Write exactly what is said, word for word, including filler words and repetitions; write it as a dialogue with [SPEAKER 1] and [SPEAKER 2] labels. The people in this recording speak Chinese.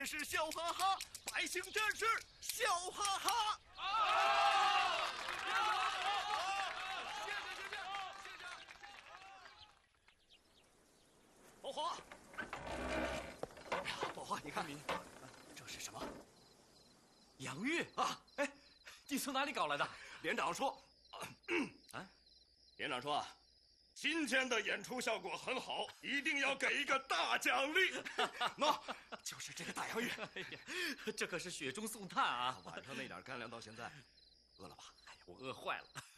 [SPEAKER 1] 是笑哈哈，百姓战士笑哈哈。
[SPEAKER 2] 好，
[SPEAKER 1] 谢谢谢谢谢谢。宝华，哎呀，宝华，你看，这是什么？
[SPEAKER 2] 洋乐啊！哎，你从哪里搞来的？
[SPEAKER 1] 连长说，啊，连长说啊。 今天的演出效果很好，一定要给一个大奖励。喏，就是这个大洋乐。
[SPEAKER 2] 哎呀，这可是雪中送炭啊！
[SPEAKER 1] 晚上那点干粮到现在，饿了吧？
[SPEAKER 2] 哎呀，我饿坏了。